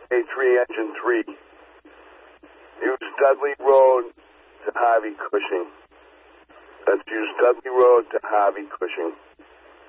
A3 engine 3. Use Dudley Road to Harvey Cushing. Let's use Dudley Road to Harvey Cushing.